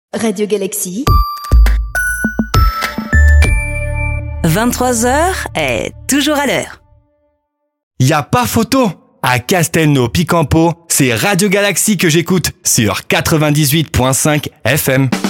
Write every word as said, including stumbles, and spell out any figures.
Radio Galaxy. vingt-trois heures est toujours à l'heure. Y a pas photo. À Castelnau-Picampeau, c'est Radio Galaxy que j'écoute sur quatre-vingt-dix-huit virgule cinq F M.